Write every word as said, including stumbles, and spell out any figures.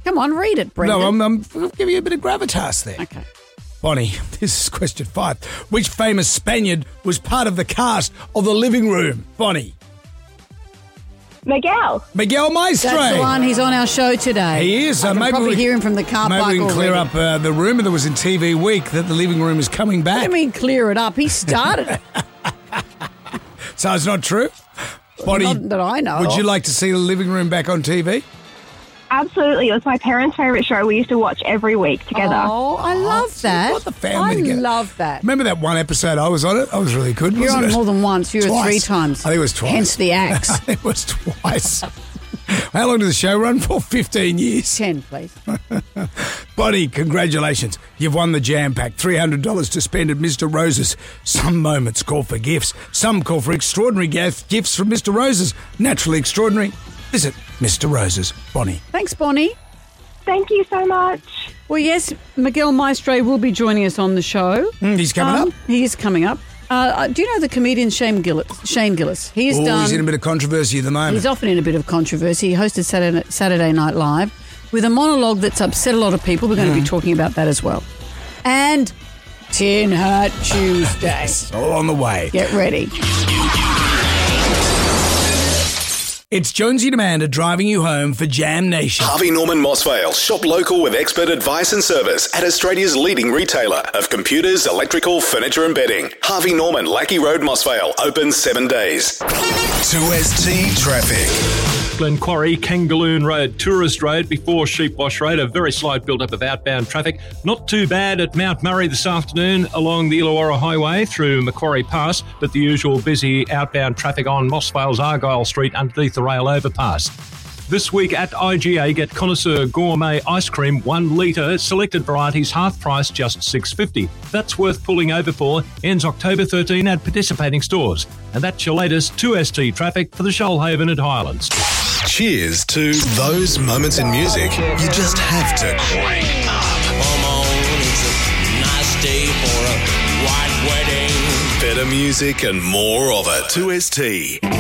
Come on, read it, Brendan. No, I'm, I'm I'll give you a bit of gravitas there. Okay. Bonnie, this is question five. Which famous Spaniard was part of the cast of The Living Room? Bonnie. Miguel. Miguel Maestre. That's the one. He's on our show today. He is. I Uh, can maybe probably we, hear him from the car maybe park we can clear already. up uh, the rumour that was in T V Week that The Living Room is coming back. What do you mean clear it up? He started it. So it's not true? Bonnie, Not that I know would of. you like to see The Living Room back on T V? Absolutely. It was my parents' favourite show. We used to watch every week together. Oh, I love that. got the family I together. love that. Remember that one episode I was on it? I was really good, You're wasn't on it? more than once. You were Twice. three times. I think it was twice. Hence the axe. I think it was twice. How long did the show run for? fifteen years. Ten, please. Bonnie, congratulations. You've won the Jam Pack. three hundred dollars to spend at Mister Rose's. Some moments call for gifts. Some call for extraordinary gif- gifts from Mister Rose's. Naturally extraordinary. Visit Mister Rose's. Bonnie. Thanks, Bonnie. Thank you so much. Well, yes, Miguel Maestre will be joining us on the show. Mm, he's coming Um, up. He is coming up. Uh, do you know the comedian Shane Gillis? Shane Gillis. He's Oh, done. he's in a bit of controversy at the moment. He's often in a bit of controversy. He hosted Saturday, Saturday Night Live with a monologue that's upset a lot of people. We're going to be talking about that as well. And Tin Hat Tuesday. All on the way. Get ready. It's Jonesy and Amanda driving you home for Jam Nation. Harvey Norman Mossvale. Shop local with expert advice and service at Australia's leading retailer of computers, electrical, furniture and bedding. Harvey Norman, Lackey Road, Mossvale. Open seven days. two S T Traffic. Glen Quarry, Kangaloo Road, Tourist Road before Sheepwash Road. A very slight build-up of outbound traffic. Not too bad at Mount Murray this afternoon along the Illawarra Highway through Macquarie Pass, but the usual busy outbound traffic on Mossvale's Argyle Street underneath the rail overpass. This week at I G A, get Connoisseur Gourmet Ice Cream, one litre, selected varieties, half price, just six dollars fifty. That's worth pulling over for. Ends October thirteenth at participating stores. And that's your latest two S T traffic for the Shoalhaven at Highlands. Cheers to those moments in music you just have to crank up. Come on, it's a nice day for a white wedding. Better music and more of it. two S T.